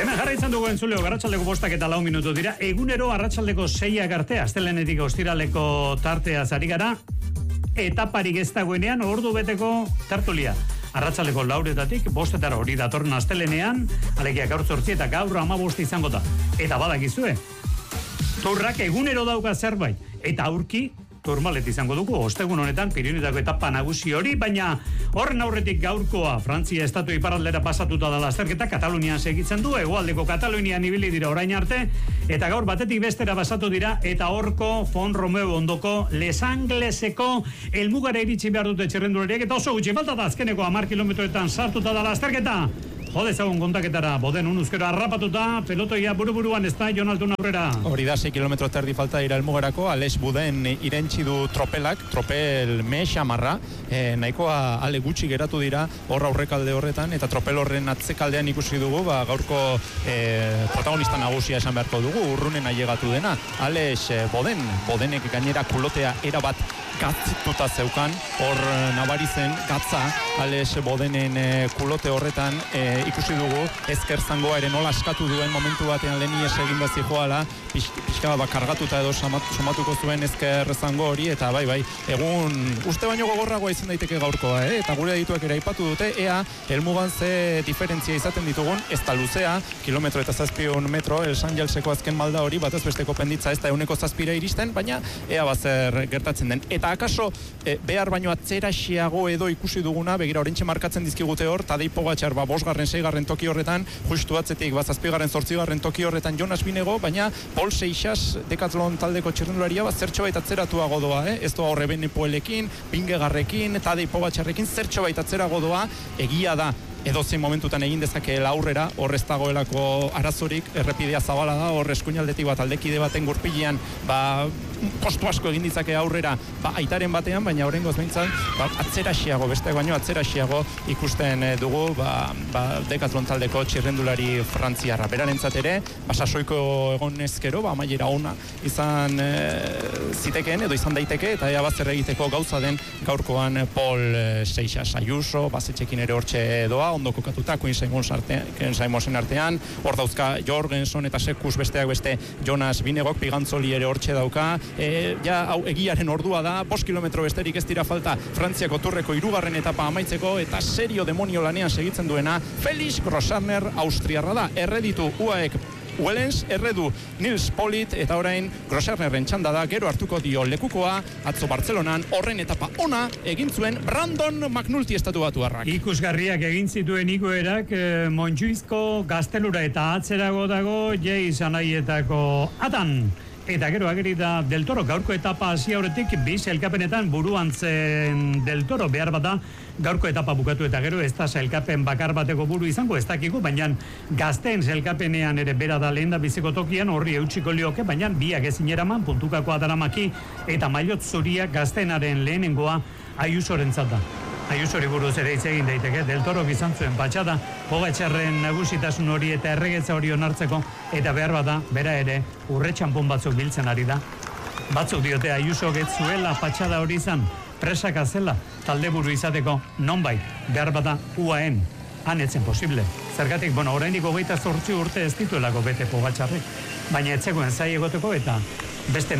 Hemen jarraitzen dugu entzuleo, arratsaldeko 5:04 dira. Egunero arratsaldeko 6 arte, astelehenetik ostiraleko tarteaz ari gara. Etaparik ez dagoenean ordu beteko tertulia. Arratsaldeko 4:00 5:00 hori datorren astelehenean, alegia gaur 8 eta gaur 15 izango da. Eta badakizue, Turrak egunero dauka zerbait, eta aurki turmalet izango dugu, ostegun honetan Pirinioetako etapa nagusi hori, baina horren aurretik gaurkoa Frantzia estatu iparraldera pasatuta da lasterketa, Katalunian segitzen du, hegoaldeko Katalunian ibili dira orain arte, eta gaur batetik bestera pasatu dira, eta horko Font Romeu ondoko Les Angleseko helmugara iritsi behar dute txirrendulariak, eta oso gutxi falta da azkeneko 10 kilometroetan sartuta da lasterketa. Jode zagun kontaketara, boden unuzkero harrapatuta, pelotoia buru-buruan ez da, Jon Altun aurrera. Hori da, 6 kilometro terdi falta dira helmugarako, Ales Buden irentsi du tropel mehamarra, nahikoa ale gutxi geratu dira, hor aurrekalde horretan, eta tropel horren atzekaldean ikusi dugu, gaurko protagonista nagusia esan beharko dugu, urrunen ailegatu dena, Ales Bodenek gainera kulotea erabat gatzituta zeukan, hor nabari zen gatza, Ales Bodenen kulote horretan, ikusi dugu, ezker zangoa ere nola askatu duen momentu batean leheni esegin bazi joala, pixka bat kargatuta edo somatuko zuen ezker zango hori, eta bai, egun uste baino gogorragoa izan daiteke gaurkoa, eta gure adituak ere aipatu dute, ea, helmugan ze diferentzia izaten ditugun, ez da luzea, kilometro eta 700 metro, El San Jalseko azken malda hori, batez besteko penditza ez da 107 iristen, baina ea bazer gertatzen den. Eta akaso, behar baino atzeraxiago edo ikusi duguna, begira orentxe markatzen dizkigute hor, Tadej Pogačar, 5., 6. toki horretan, justu atzetik, 7., 8. toki horretan Jonas Binego, baina Paul Seixas Decathlon taldeko txirrendularia, zertxo bait atzeratua godoa, ez doa horre Benepoelekin, Bingegarrekin, Tadej Pogačarrekin, zertxo bait atzera godoa, egia da, edozein momentutan egin dezakeela aurrera, hor ez dagoelako arazorik, errepidea zabala da, hor eskuinaldetik bat aldekide baten gurpilean, postu asko egin ditzake aurrera, aitaren batean, baina horrengoz behintzat, atzeraxiago, besteak baino atzeraxiago ikusten dugu, Decathlon taldeko txirrendulari frantziarra. Berarentzat ere, sasoiko egon ezkero, amaiera ona izan zitekeen, edo izan daiteke, eta ea bazer egiteko gauza den gaurkoan Paul Seixas Ayuso, bazetxekin ere hortxe doa, ondo kokatuta, Quinn Simonsen artean, hor dauzka Jorgenson eta Sekus besteak beste Jonas Binegok, Pigantzoli ere hortxe dauka, hau egiaren ordua da, 5 kilometro besterik ez dira falta Frantziako Turreko 3. etapa amaitzeko, eta serio demonio lanean segitzen duena, Felix Grossarner austriarra da, erreditu UAEk Wellens, erredu Nils Polit, eta orain Grossarnerren txanda da, gero hartuko dio lekukoa, atzo Bartzelonan horren etapa ona egin zuen Brandon McNulty estatu batuarrak. Ikusgarriak egin zituen igoerak Montjuizko gaztelura eta atzerago dago Jeiz Anaietako Atan. Eta gero ageri da Del Toro, gaurko etapa hasi aurretik biz elkapenetan buruan zen Del Toro, behar bada gaurko etapa bukatu eta gero ez da sailkapen bakar bateko buru izango, ez dakigu, baina gazteen sailkapenean ere bera da lehen da biziko tokian, horri eutxiko lioke, baina biak ezin eraman, puntukakoa daramaki, eta maillot zuria gazteenaren lehenengoa Ayusorentzat da. Ayusori buruz ere hitz egin daiteke, Del Toro izan zuen patxada, Pogačarren nagusitasun hori eta erregetza hori onartzeko, eta behar bada, bera ere, urre txampon batzuk biltzen ari da. Batzuk diote Ayuso getzuela patxada hori izan, presaka zela, talde buru izateko, nonbait, behar bada, UAEn, hanetzen posible. Zergatik, oraindik 28 urte ez dituelako bete Pogačarrek, baina etzegoen zai egoteko eta beste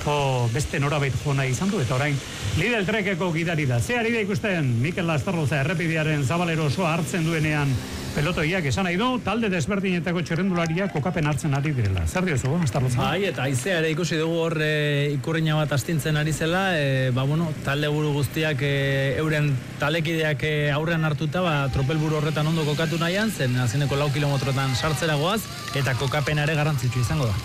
norabait jo nahi izan du, eta orain Lidl Trekeko gidari da. Ze ari da ikusten Mikel Lastarroza errepidearen zabalero osoa hartzen duenean pelotoiak esan nahi du, talde desberdinetako txirrendulariak kokapen hartzen ari direla. Zer diozu, Lastarroza? Bai, eta aizea ere ikusi dugu hor ikurriña bat astintzen ari zela, talde buru guztiak euren talekideak aurrean hartuta, tropel buru horretan ondo kokatu nahian, zen azineko 4 kilometrotan sartzera goaz, eta kokapena ere garrantzitsu izango da.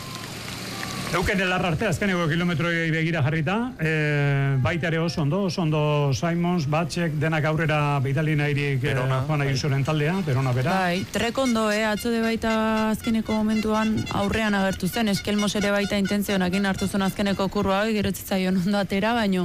Euken elarra arte, azkeneko kilometroi begira jarrita, baita ere oso ondo Simons, Batxek, denak aurrera beitali nahirik Juan Ayusoren taldea, Perona bera. Bai, Trek ondo, atzude baita azkeneko momentuan aurrean agertu zen, Eskelmos ere baita intentzionakin hartu zen azkeneko kurroa, gerotzaion ondo atera, baino,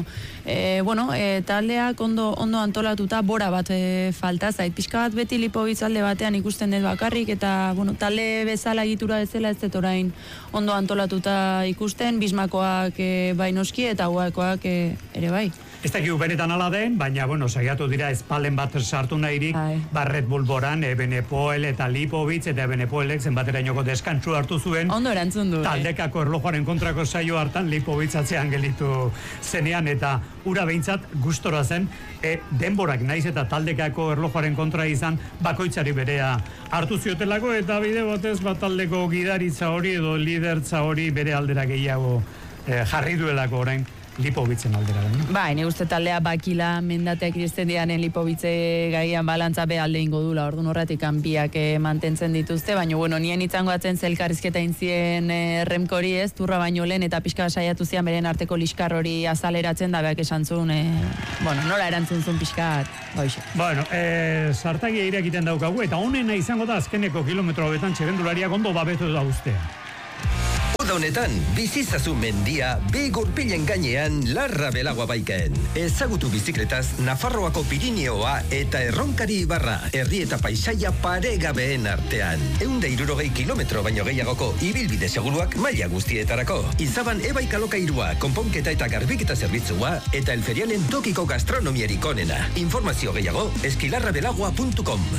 taldeak ondo antolatuta bora bat falta zait. Pixka bat beti Lipovitz alde batean ikusten dut bakarrik, eta talde bezala egitura bezala ez dut orain ondo antolatuta ikusten, Bismakoak bai noski eta UAEkoak ere bai. ez dakigu benetan ala den, baina, bueno, saiatu dira espalen bat sartu nahirik, Red Bull boran, Ebenepoel eta Lipovic, eta Ebenepoelek zenbaterainoko deskantsu hartu zuen. Ondo erantzun du. Taldekako erlojuaren kontrako saio hartan Lipovic atzean gelitu zenean, eta ura behintzat gustora zen, denborak naiz eta taldekako erlojuaren kontra izan, bakoitzari berea hartu ziotelako, eta bide batez bat taldeko gidaritza hori edo lidertza hori bere aldera gehiago jarri duelako orain Lipovitzen aldera. Bai, ni uste taldea bakila mendateak iristen dianen Lipovitze gaian balantza be alde ingo dula, orduan horretik biak mantentzen dituzte, baina bueno, nien itzango atzen zelkarrizketa intzien Remkori ez, turra baino lehen eta pixka saiatu zian beren arteko liskar hori azaleratzen da beak esan zuen, bueno, nola erantzun zuen pixkat, boixe. Bueno, sartagia irekiten daukagu, eta honena izango da azkeneko kilometro hobetan txerendulariak ondo babetu da ustea. Uda honetan, bizizazu mendia, bi gurpilen gainean Larra Belagua baiken. Ezagutu bizikletaz Nafarroako Pirineoa eta Erronkari Ibarra, herri eta paisaia paregabeen artean. 160 kilometro baino gehiagoko ibilbide seguruak maila guztietarako. Izaban ebaik alokairua, konponketa eta garbiketa zerbitzua, eta el ferialen tokiko gastronomierik onena. Informazio gehiago, eskilarrabelagua.com.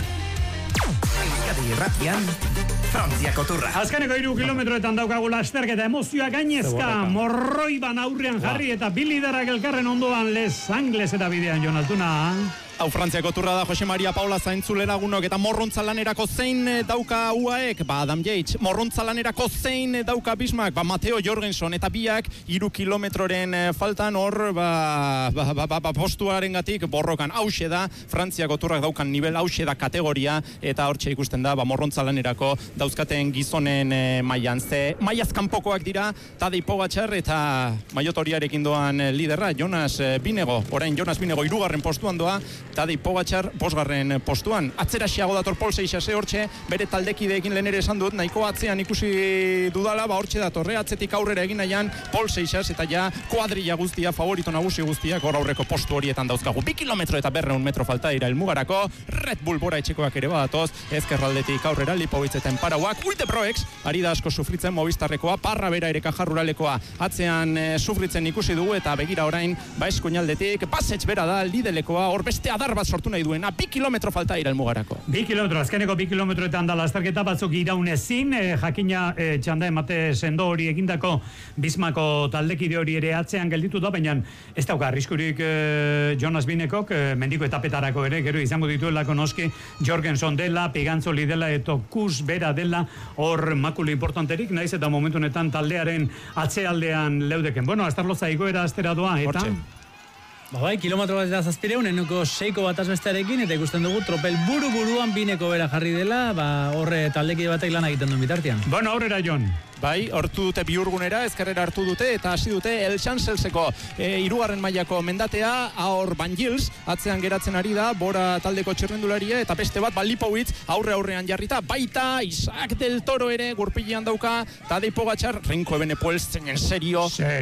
Irratian, Frantziako turra. Azkeneko 3 kilometroetan daukagu lasterketa, emozioa gainezka, morroiban aurrean jarri eta bilidarak elkarren ondoan Les Angles eta bidean, Jon Altuna. Hau Frantziako turra da Jose Maria Paula Zaintzule lagunok eta morrontza lanerako zein dauka UAEk, Adam Yates, morrontza lanerako zein dauka Bismarck, Mateo Jorgensen eta biak 3 kilometroren faltan hor postuarengatik borrokan. Hauxe da Frantziako turrak daukan nivel, hauxe da kategoria eta hortxe ikusten da morrontza lanerako dauzkaten gizonen mailan. Ze mailaz kanpokoak dira Tadej Pogačar eta maiotoriarekin doan liderra Jonas Binego. Orain Jonas Binego 3. postuan doa, Tadej Pogačar 5. postuan. Atzeraxiago dator Pol Seixase hortxe, bere taldekideekin lehen ere esan dut, nahiko atzean ikusi dudala, hortxe datorre, atzetik aurrera egin nahian Pol Seixas eta ja kuadrilla guztia, favorito nagusi guztiak hor aurreko postu horietan dauzkagu. 2 kilometro eta 200 metro falta dira helmugarako, Red Bull bora etxekoak ere badatoz, ezkerraldetik aurrera Lipovitzeten parauak, Ulte Proex, ari da asko sufritzen Movistarrekoa, Parra bera ere Kajarruralekoa atzean sufritzen ikusi dugu eta begira orain eskuinaldetik, Basech bera da Lidelekoa, hor beste adar bat sortu nahi duena, 2 kilometro falta dira helmugarako. 2 kilometro, azkeneko 2 kilometroetan da lasterketa batzuk iraunezin, jakina txanda emate sendo hori egindako Bismako taldekide hori ere atzean gelditu da, baina ez dauka arriskurik Jonas Binekok, mendiko etapetarako ere, gero izango dituelako noski Jorgensen dela, Pigantzoli dela, eto Kus bera dela, hor makulu importanterik, naiz eta momentu honetan taldearen atzealdean leudeken. Bueno, Astarloza igoera astera doa, eta... Bai, kilometro bat eta zazpireun, eneko 6 bat azbestearekin, eta ikusten dugu tropel buru-buruan Bineko bera jarri dela, horre taldeki batek lan egiten duen bitartean. Bueno, aurrera, Jon. Bai, hartu dute Biurgunera, ezkerrera hartu dute, eta hasi dute El Chancelseko 3. mailako mendatea, hor Van Gils, atzean geratzen ari da, bora taldeko txirrendularia, eta beste bat, Lipowitz, aurrean jarrita, baita, Isaac del Toro ere, gurpilian dauka, Tadej Pogačar, Renko Ebenepoel, zeinen serio,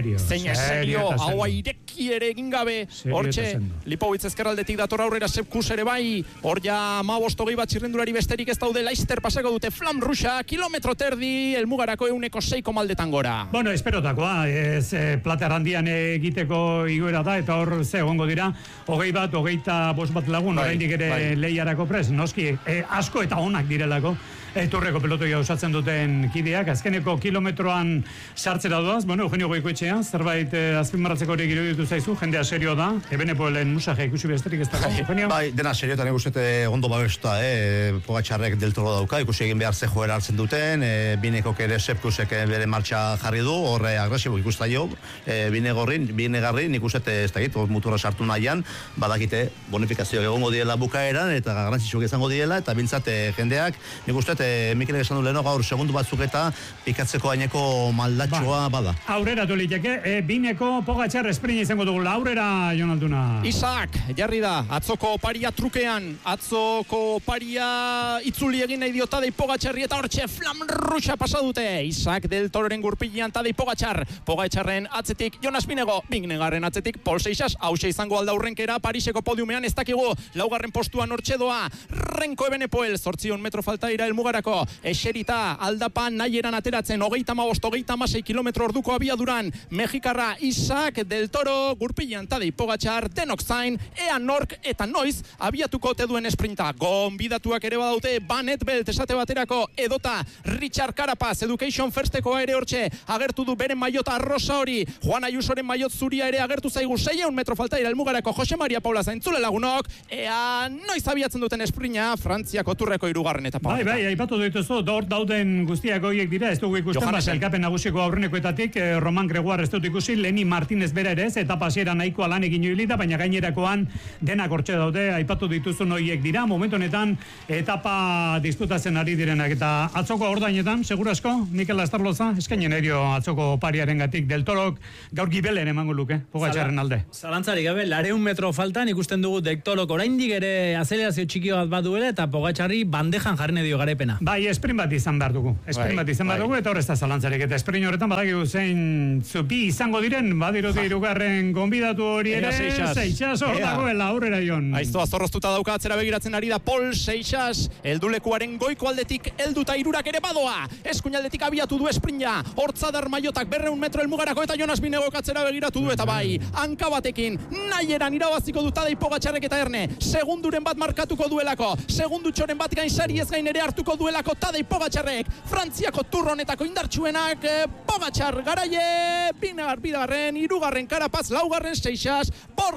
hau aireki ere egin gabe, hortxe, Lipowitz ezkerraldetik dator aurrera Sepkus ere bai, hor ja 15 bat txirrendulari besterik ez daude, Leicester pasako dute Flam Ruxa, kilometro terdi, elmugarako 6 maldetan gora. Bueno, esperotakoa, ez plater handian egiteko igoera da, eta hor ze egongo dira, 20 bat, 25 bat lagun, oraindik ere lehiarako prest, noski, asko eta onak direlako, Turreko pelotoia osatzen duten kideak, azkeneko kilometroan sartzera doaz, bueno, Eugenio Goikoetxea, zerbait azpimarratzeko hori iruditu zaizu, jendea serio da, Ebenepoelen musaje ikusi besterik ez dago, Eugenio? Bai, dena seriotan eguzete ondo babestuta, Pogačarrek Del Toro dauka, ikusi egin behar ze joera hartzen duten, Binekok ere Sepkusek bere martxa jarri du, horre agresibo ikusta jo, Binegarrin, ikusete ez dakit, muturra sartu nahian, badakite bonifikazioak egongo diela bukaeran, eta garrantzitsuak izango diela, eta bintzate jendeak, nik uste Mikelek esan du leheno gaur segundu batzuk eta pikatzeko haineko maldatxoa bada. Aurrera tuliteke, Bineko Pogačar esprina izango dugula, aurrera Jon Altuna. Isaac, jarri da, atzoko oparia trukean, atzoko oparia itzuli egin nahi dio Tadej Pogačarri eta hortxe Flam Ruxa pasa dute. Isaac del Tororen gurpilian Tadej Pogačar, Pogačarren atzetik Jonas Binego, Binegarren atzetik Pol Seixas, hause izango alda aurrenkera Pariseko podiumean ez dakigu, 4. postuan hortxe doa, Renko Ebenepoel, 800 metro falta ira helmugarako helmugarako, eserita aldapan nahieran ateratzen, 35-36 kilometro orduko abiaduran, Mexikarra Isaac del Toro, gurpilean Tadej Pogačar, denok zain, ea nork eta noiz abiatuko ote duen esprinta. Gonbidatuak ere badaute, Van Etbelt esate baterako, edota Richard Carapaz, Education Firstekoa ere hortxe, agertu du beren maiota rosa hori, Juan Ayusoren maiot zuria ere agertu zaigu, 600 metro falta dira helmugarako, Jose Maria Paula zaintzule lagunok, ea noiz abiatzen duten esprina, Frantziako turreko 3. etapa. Bai, aipatu dituzu, dauden guztiak horiek dira, ez dugu ikusten, sailkapen nagusiko aurrenekoetatik, Roman Gregoire ez dut ikusi, Leni Martinez bera ere ez, etapa hasiera nahikoa lan egin joilita, baina gainerakoan denak hortxe daude, aipatu dituzun horiek dira, momentu honetan etapa disputatzen ari direnak, eta atzoko ordainetan, segurasko, Mikel Astarloza, eskainen erio atzoko pariarengatik Del Torok, gaur gibelen emango luke, Pogačarren alde. Zalantzari gabe, 200 metro faltan ikusten dugu Del Torok oraindik ere azelerazio txiki bat baduela eta Pogačarri bandejan jarri dio garaipena. Bai, sprint bat izan behar dugu. Eta hor ez da zalantzarik. Eta sprint horretan badakigu zein zupi izango diren, badirudi hirugarren gonbidatu hori ere, Seixas hor dagoela aurrera jon. Aiztoa zorroztuta dauka atzera begiratzen ari da Paul Seixas, heldulekuaren goiko aldetik helduta hirurak ere badoa. Eskuin aldetik abiatu du esprinta, Hortzadar Maiotak 200 metro helmugarako eta Jonas Binegok atzera begiratu du eta bai, hanka batekin, nahieran irabaziko du Tadej Pogačarrek eta erne, segunduren bat markatuko duelako, segundutxoren bat gain sari ez gain ere hartuko duelako Tadej Pogačarrek, Frantziako turronetako indartsuenak, Pogačar garaie, bigarren, 3. Carapaz, 4. Seixas,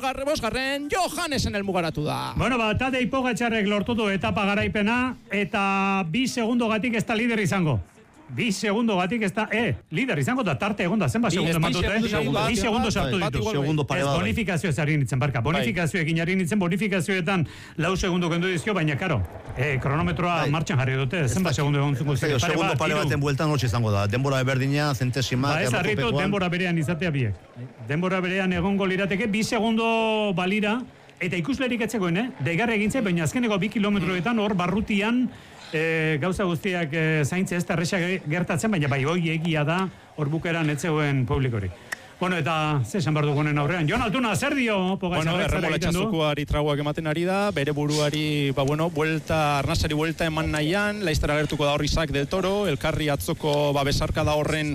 5. Johannesen helmugaratu da. Bueno, Tadej Pogačarrek lortu du etapa garaipena eta 2 segundogatik ez da lider izango. 2 segundogatik ez da, lider izango da tarte egonda, zenba segundo ematute, 2 segundo sartu ditu. Ez bonifikazio ez ari nintzen, barka. Bonifikazio egin ari nintzen, bonifikazioetan 4 segundo kendu dizkio, baina karo, kronometroa martxan jarri dute, zenba segundo egon zuko ziren. Segundo pare baten bueltan hortxe izango da, denbora berdina, zentesima. Ez harritu, denbora berean izatea biek. Denbora berean egongo lirateke, 2 segundo balira, eta ikuslerik etzegoen, deigarra egintzen, baina azkeneko 2 kilometroetan hor barrutian, gauza guztiak zaintze ez da errexak gertatzen, baina bai hoi egia da hor bukeran etzegoen publikori. Bueno, eta zesan behar dugunen aurrean. Jon Altuna, zer dio Pogačarrek zer egiten du? Erremolatxazukoari traguak ematen ari da, bere buruari, arnasari buelta eman nahian, laiztara gertuko da horri Isaac del Toro, elkarri atzoko besarka da horren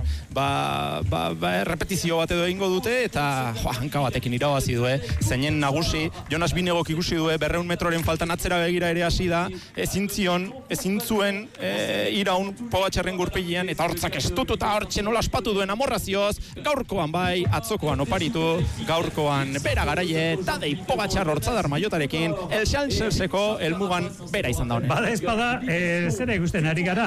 repetizio bat edo egingo dute, eta hanka batekin irabazi du, zeinen nagusi, Jonas Binegok ikusi du, 200 metroren faltan atzera begira ere hasi da, ezin zuen iraun Pogačarren gurpilean, eta hortzak estutu eta hortxe nola aspatu duen amorrazioz, gaurkoan bai, atzokoan oparitu, gaurkoan bera garaie, Tadej Pogačar Hortzadar Maiotarekin, El Champs-Élyseko helmugan bera izan da honen. Bada espada, zera ikusten ari gara?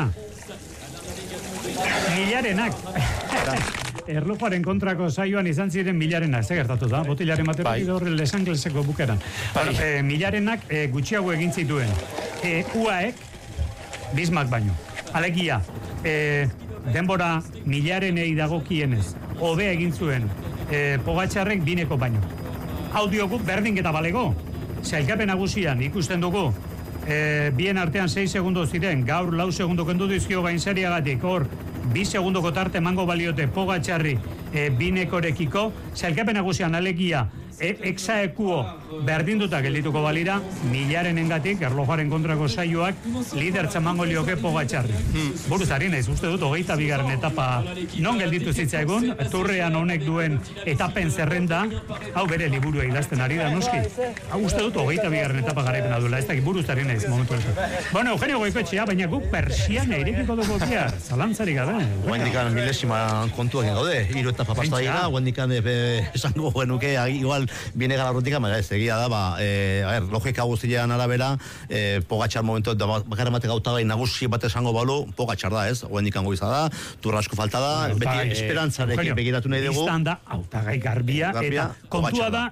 Milarenak. Erlojuaren kontrako saioan izan ziren milarenak, ze gertatu da? Botilaren batetik horre lesangleseko bukeran. Milarenak gutxiago egin zituen. UAek, Bismarck baino. Alegia, denbora milarenei dagokienez, hobea egin zuen Pogačarrek Bineko baino. Audioku berdinketa balego. Sailkapen nagusian ikusten dugu, bien artean 6 segundo ziren, gaur 4 segundo kendu dizkio gainsariagatik, hor 2 segundoko tarte emango baliote Pogačarri Binekorekiko, sailkapen nagusian alegia exaekuo berdinduta geldituko balira, milaren engatik, erlojuaren kontrako saioak, lidertzen mango lioke Pogačarri. Buruz ari naiz, uste dut, 22. etapa non gelditu zitzaigun, turrean honek duen etapen zerrenda, hau bere liburua idazten ari da, noski. Hau uste dut, 22. etapa garaipena duela, ez dakit buruz ari naiz, momentu ez. Bueno, Eugenio Goikoetxea, baina guk persiana irekiko dugu bihar, zalantzarik gabe. Guendikan milesima kontuak gaude, 3 etapa pasta dira, guendikan esango genuke, igual Binegara rutika, ez egia da, logika guztian arabera, Pogačar momentu, bakar ematek hautagai nagusi bat esango balu, Pogačar da, ez? Guendikan goiza da, turra asko falta da, beti esperantzarekin begiratu nahi dugu. Iztan da, hautagai garbia, eta kontua da,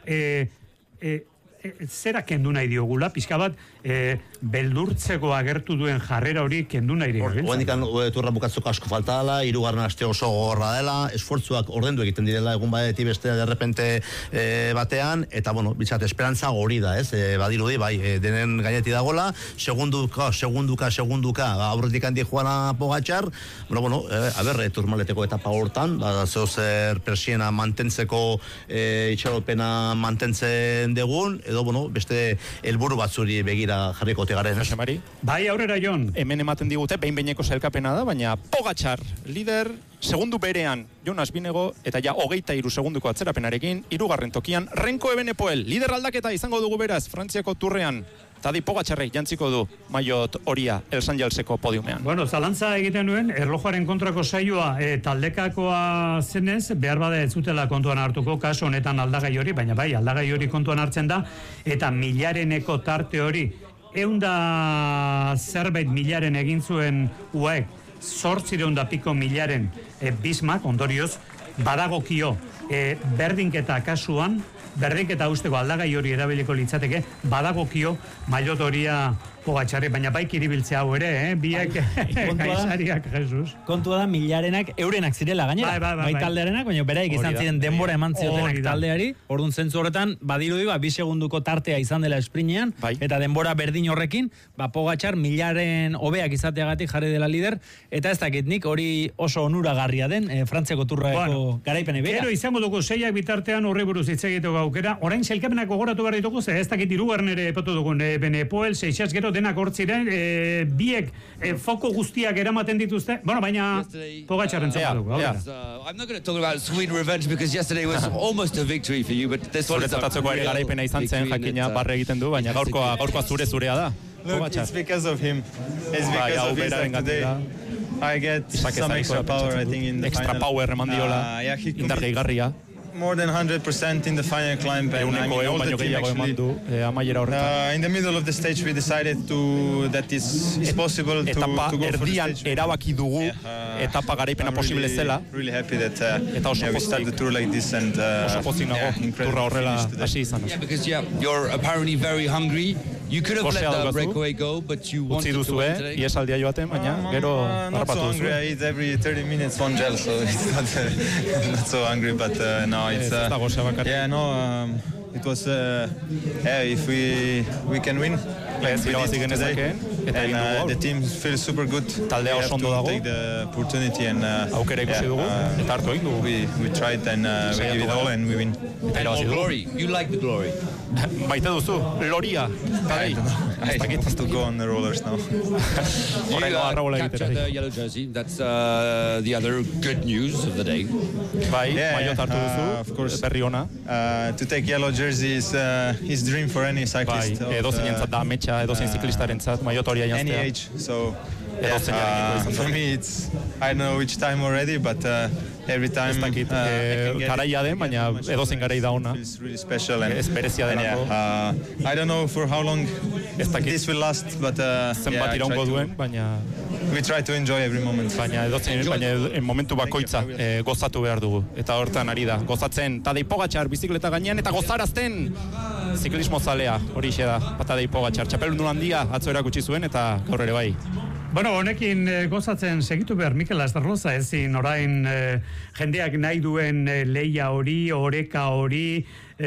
zera kendu nahi diogula, pixka bat, beldurtzeko agertu duen jarrera hori kendu nahi diogula. Guendikan turra bukatzeko asko falta dela, 3. aste oso gorra dela, esfortzuak ordendu egiten direla egun badetik bestea derrepente batean, eta, bitxat, esperantza hori da, ez? Badirudi, bai, denen gaineti dagoela, segunduka, aurretik handi Juana Pogačar, turmaleteko etapa hortan, zeozer persiena mantentzeko itxaropena mantentzen degun, edo, beste helburu batzuri begira eta jarriko tegaren. Jose Mari. Bai, aurrera Jon. Hemen ematen digute, behin-behineko sailkapena da, baina Pogačar, lider, segundu berean Jonas Binego, eta ja 23 segunduko atzerapenarekin, 3. tokian, Renko Ebenepoel, lider aldaketa izango dugu beraz, Frantziako turrean, Tadej Pogačarrek jantziko du maiot horia El San Jalseko podiumean. Bueno, zalantza egiten nuen, erlojuaren kontrako saioa taldekakoa zenez, behar bada ez zutela kontuan hartuko, kaso honetan aldagai hori, baina bai, aldagai hori kontuan hartzen da, eta milareneko tarte hori, 100 zerbait milaren egin zuen UAEk, 800 piko milaren Bismak, ondorioz, badagokio berdinketa kasuan, berdinketa usteko aldagai hori erabiliko litzateke, badagokio maillot horia Pogačarri, baina bai kiribiltzea hau ere, biak kaisariak, Jesus. Kontua da, milarenak eurenak zirela gainera. Bai taldearenak, baina beraik izan ziren denbora eman ziotenak taldeari. Orduan zentzu horretan, badirudi, 2 segunduko tartea izan dela esprinean, eta denbora berdin horrekin, Pogačar milaren hobeak izateagatik jarri dela lider, eta ez dakit nik hori oso onuragarria den, Frantziako turrako garaipene bera. Gero izango dugu 6 bitartean horri buruz hitz egiteko aukera, orain sailkapenak gogoratu behar ditugu, ez dakit 3. ere epatu dugun, Benepoel, 6 gero denak hortziren, biek foko guztiak eramaten dituzte, bueno, baina Pogačarren dugu. I'm not going to talk about sweet revenge because yesterday was almost a victory for you, but this one is garaipena izan zen, jakina barre egiten du, baina gaurkoa zurea da. Look, it's because of him. It's because of his today. I get some extra power, I think, in the final. Extra power eman diola, indar gehigarria. More than 100% in the final climb, and I mean, all the team actually. In the middle of the stage, we decided that it's possible to go for the stage. Erabaki dugu, etapa garaipena posible zela. Really happy that we start the tour like this, and turra horrela hasi izan. Yeah, because you're apparently very hungry. You could have let the breakaway go, but you wanted to win today. Iesaldia joaten, baina gero not so hungry. I eat every 30 minutes one gel, so it's not so hungry, but no, it's it was if we can win and the team feels super good. Taldea oso ondo dago. Take the opportunity and aukera ikusi dugu eta hartu egin dugu. We tried and we give it all and we win. And all glory. You like the glory. Baita duzu, loria. I have to go on the rollers now. You captured the yellow jersey. That's the other good news of the day. Bai, maiot hartu duzu, berri ona. To take yellow jersey is his dream for any cyclist. Bai, edozein da ametsa, edozein ziklistaren zat, maiot horia jantzea. Any age, so for me it's, I don't know which time already, but every time garaia den, baina edozein garai da ona. It's really special and ez berezia denako. I don't know for how long this will last, but zenbat iraungo duen, baina we try to enjoy every moment. Baina momentu bakoitza gozatu behar dugu. Eta hortan ari da, gozatzen Tadej Pogačar bizikleta gainean eta gozarazten ziklismo zalea, horixe da, Tadej Pogačar. Txapeldun handia atzo erakutsi zuen eta gaur ere bai. Bueno, honekin gozatzen segitu behar Mikel Asterloza, ezin orain jendeak nahi duen leia hori, oreka hori,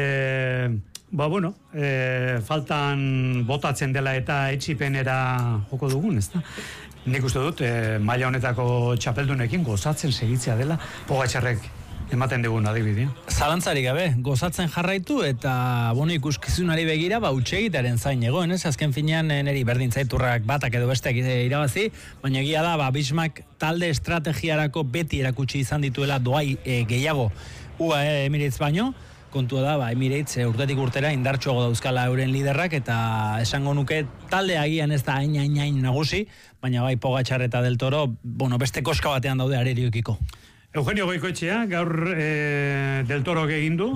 faltan botatzen dela eta etxipenera joko dugun, ez da? Nik uste dut, maila honetako txapeldunekin gozatzen segitzea dela Pogačarrek ematen digun adibidea. Zalantzarik gabe, gozatzen jarraitu eta ikuskizunari begira utxegitaren zain egoen, ez? Azken finean neri berdin zaiturrak batak edo besteak irabazi, baina egia da, Bismak talde estrategiarako beti erakutsi izan dituela doai gehiago UAE Emirates baino, kontua da, Emirates urtetik urtera indartsuago dauzkala euren liderrak eta esango nuke talde agian ez da hain nagusi, baina bai Pogačar eta Del Toro, beste koska batean daude areriokiko. Eugenio Goikoetxea, gaur Del Toro egin du,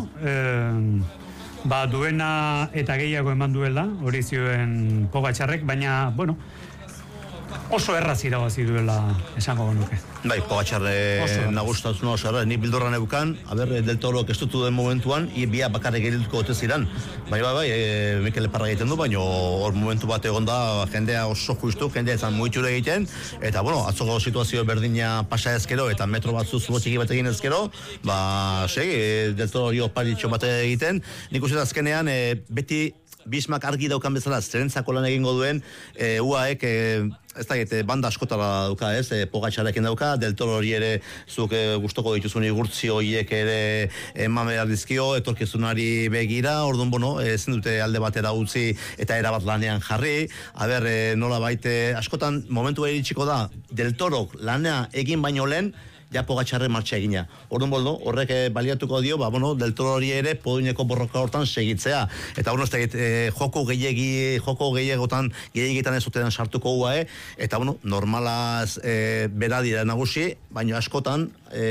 duena eta gehiago eman duela, hori zioen Pogačarrek, baina, oso erraz irabazi duela esango genuke. Bai, Pogačar nagustatzen oso erraz, ni bildurra neukan, Del Toro kestutu den momentuan, bia bakarrik egituko gote ziren. Bai, Mikel Parra egiten du, baina hor momentu bat egon da, jendea oso justu, jendea ezan mugitura egiten, eta, atzoko situazio berdina pasa ezkero, eta metro bat zuzu txiki bat egin ezkero, segi, Del Toro paritxo bat egiten, nik uste azkenean, beti Bismak argi daukan bezala, zerentzako lan egingo duen, UAEk, ez da, banda askotara dauka, ez, Pogačarrekin dauka, Del Toro hori ere, zuk gustoko dituzun igurtzi horiek ere eman behar dizkio, etorkizunari begira, orduan, bueno, ezin dute alde batera utzi eta erabat lanean jarri, nola baite, askotan momentu iritsiko da, Del Toro lanea egin baino lehen, ja Pogačarren martxa egina. Orduan boldo, horrek baliatuko dio, Del Toro hori ere podiumeko borroka hortan segitzea. Eta joko gehiagotan ez zutean sartuko UAE, eta normalaz bera dira nagusi, baina askotan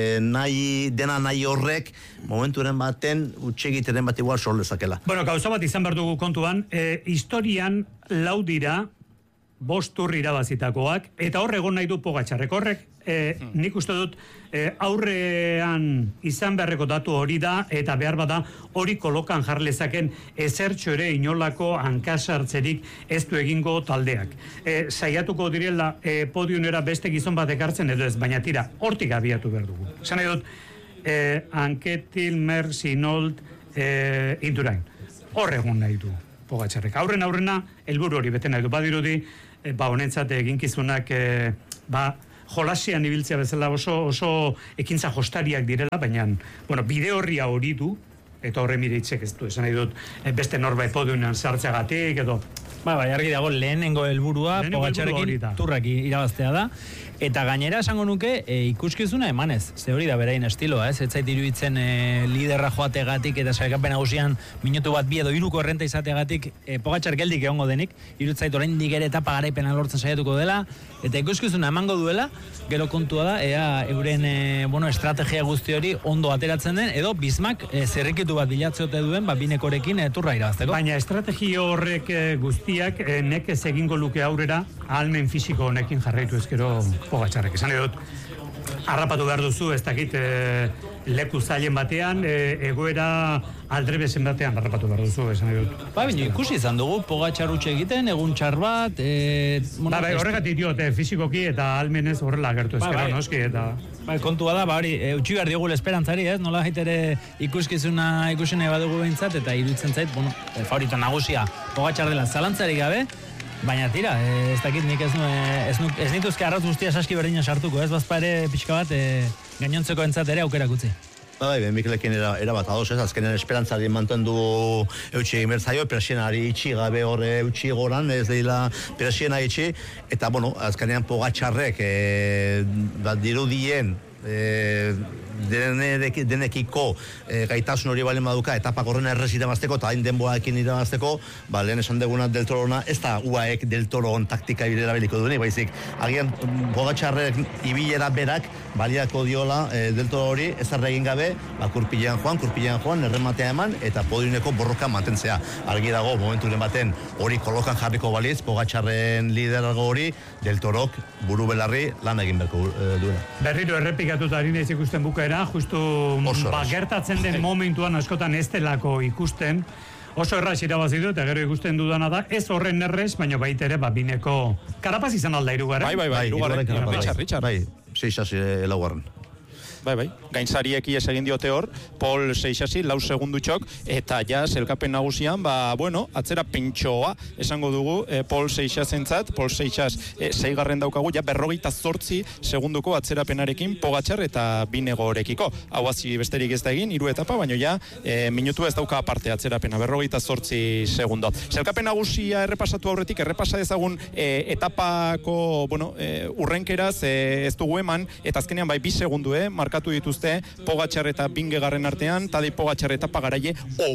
nahi horrek momenturen baten utxegiteren bat igual sor lezakela. Bueno, gauza bat izan behar dugu kontuan, historian lau dira 5 tur irabazitakoak, eta hor egon nahi du Pogačarrek. Horrek, nik uste dut, aurrean izan beharreko datu hori da, eta behar bada hori kolokan jarlezaken ezertxo ere inolako hankasartzerik ez du egingo taldeak. Saiatuko direla podiumera beste gizon bat ekartzen edo ez, baina tira, hortik abiatu behar dugu. Esan nahi dut, Anquetil, Merckx, Hinault, Indurain. Hor egon nahi du Pogačarrek. Aurrena, helburu hori bete nahi du. Badirudi, honentzat eginkizunak, jolasian ibiltzea bezala oso ekintza jostariak direla, baina, bide horria hori du, eta horre mireitzek ez du, esan nahi dut, beste norbait podiumean sartzeagatik, edo... Argi dago, lehenengo helburua Pogačarrekin turrak irabaztea da, eta gainera esango nuke ikuskizuna emanez, ze hori da berain estiloa, ez zait iruditzen liderra joategatik eta sailkapen nagusian minutu bat 2 edo 3 errenta izateagatik Pogačar geldik egongo denik, iruditzait oraindik ere etapa garaipena lortzen saiatuko dela, eta ikuskizuna emango duela, gero kontua da, ea euren estrategia guzti hori ondo ateratzen den, edo Bismak zerrikitu bat bilatzeote duen, binekorekin turra irabazteko. Baina estrategia horrek guztiak nekez egingo luke aurrera ahalmen fisiko honekin jarraitu ezkero Pogačarrek. Esan dut, harrapatu behar duzu, ez dakit leku zailen batean, egoera aldrebesen batean harrapatu behar duzu, esan dut. Baina ikusi izan dugu, Pogačar utxe egiten, egun txar bat... horregatik diot, fisikoki eta ahalmenez horrela agertu ezkero, noski, eta... Kontua da, hori, utxi behar digul esperantzari, ez? Nola ere ikuskizuna ikusene badugu behintzat, eta iruditzen zait, favorito nagusia Pogačar dela zalantzarik gabe, baina tira, ez dakit nik ez nituzke arrauz guztia saski berdina sartuko, ez bazpa ere pixka bat gainontzeko entzat ere aukerak utzi. Mikelekin erabat adoz, ez, azkenean esperantzari manten du eutxi egin bertzaio, presienari itxi gabe horre eutxi goran, ez dela presiena itxi, eta, azkenean Pogačarrek dirudien denekiko gaitasun hori balen baduka etapa gorrena errez irabazteko eta hain denboaekin irabazteko, lehen esan deguna Del Torona, ez da UAEk Del Toron taktika ibirera beliko dueni, baizik agian Pogačarrek ibilera berak baliako diola Del Toro hori ezarra egin gabe, kurpilean joan, errematea eman eta podiumeko borroka mantentzea. Argi dago, momenturen baten hori kolokan jarriko baliz, Pogačarren lidergo hori, Del Torok buru belarri lan egin berko duena. Berriro errepikatuta ari naiz ikusten bukaera, justu gertatzen den momentuan askotan ez delako ikusten, oso erraz irabazi du, eta gero ikusten dudana da, ez horren errez, baina baita ere, bineko karapaz izan alda irugarren. Bai, Richard. Bai, 6 laugarren. Bai, gainzarieki ez egin diote hor, Pol Seixasi, 4 segundutxok, eta ja, zelkapen nagusian, atzera pentsoa, esango dugu, Pol Seixasentzat, Pol Seixas 6 daukagu, ja, 48 segunduko atzerapenarekin Pogačar eta Binegorekiko. Hau hazi besterik ez da egin, 3 etapa, baina ja, minutu ez dauka aparte atzerapena, 48 segundo. Zelkapen nagusia errepasatu aurretik, errepasa dezagun etapako, urrenkeraz ez dugu eman, eta azkenean 2 segundu, markatu dituzte Pogačar eta Vingegaarren artean, Tadej Pogačar etapa garaie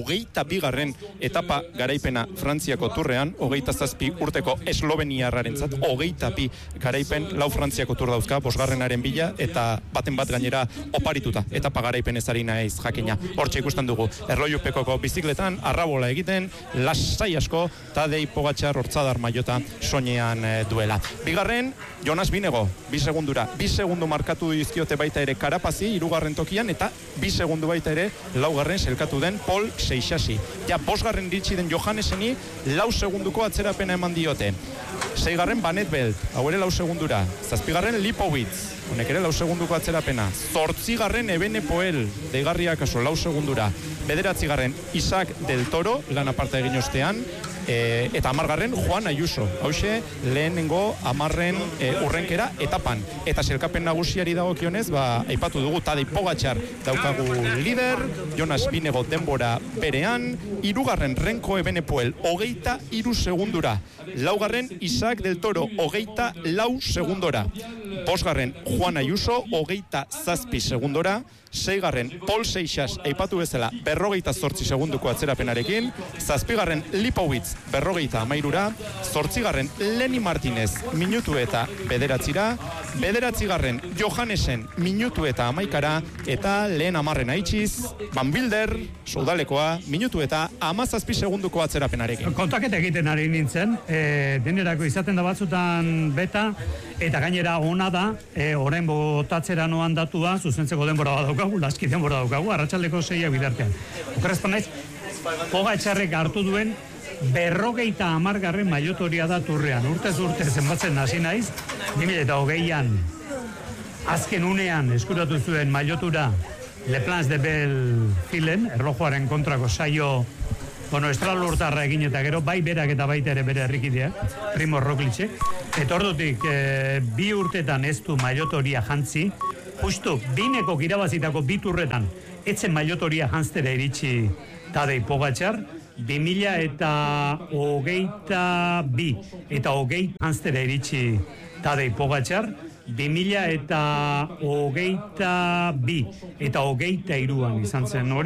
22. etapa garaipena Frantziako turrean, 27 urteko Esloveniarrarentzat, 22 garaipen lau Frantziako tur dauzka, 5. bila, eta baten bat gainera oparituta, etapa garaipen ezari naiz jakina. Hortxe ikusten dugu, erlojupekoko bizikletan, arrabola egiten, lasai asko, Tadej Pogačar hortzadar maiota soinean duela. Bigarren, Jonas Binego, 2 segundura, 2 segundu markatu dizkiote baita ere Karapazi, 3. tokian, eta 2 segundu baita ere, 4. selkatu den Pol Seixasi. Ja, 5. iritsi den Johanneseni, 4 segunduko atzerapena eman diote. 6. Van Belt, hau ere 4 segundura. 7. Lipowitz, honek ere 4 segunduko atzerapena. 8. Evenepoel, deigarriak aso, 4 segundura. 9. Isaac del Toro, lan aparta egin ostean, eta 10. Juan Ayuso, hause lehenengo 10. Urrenkera etapan. Eta selkapen nagusiari dagokionez, aipatu dugu Tadej Pogačar daukagu lider, Jonas Binego denbora berean, 3. Renko Ebenepoel 23 segundura, 4. Isaac del Toro 24 segundora, 5. Juan Ayuso 27 segundora, 6. Paul Seixas aipatu bezala 48 segunduko atzerapenarekin, 7. Lipowitz 53ra, 8. Lenny Martinez minutu eta 9ra, 9. Johannesen minutu eta 11ra, eta lehen 10. Aitziz, Van Wilder, soldalekoa, minutu eta 17 segunduko atzerapenarekin. Kontaketa egiten ari nintzen, denerako izaten da batzutan beta, eta gainera ona da, orain botatzera noan datua, zuzentzeko denbora bat daukagu, laski denbora daukagu, arratsaldeko 6 bidartean. Okerazpan naiz, Pogačarrek hartu duen 50. mailotoria da turrean. Urtez urte zenbatzen hasi naiz, 2020an, azken unean eskuratu zuen mailotura Le Plans de Belfilen, erlojuaren kontrako saio, estralurtarra egin eta gero, bai berak eta baita ere bere herrikideak, Primož Roglicek. Eta ordutik, 2 urtetan ez du mailotoria jantzi, justu, bineko irabazitako 2 turretan, etzen mailotoria jantztera iritsi Tadej Pogačar, 2022 eta 20 jantztera iritsi Tadej Pogačar, 2022 eta 23an izan zen hori.